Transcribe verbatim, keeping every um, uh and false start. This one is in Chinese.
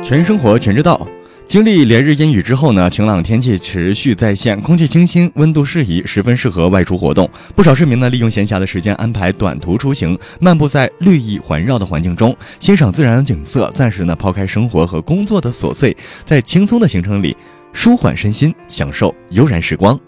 全生活全知道。经历连日阴雨之后呢，晴朗天气持续再现，空气清新，温度适宜，十分适合外出活动。不少市民呢，利用闲暇的时间安排短途出行，漫步在绿意环绕的环境中，欣赏自然景色，暂时呢抛开生活和工作的琐碎，在轻松的行程里舒缓身心，享受悠然时光。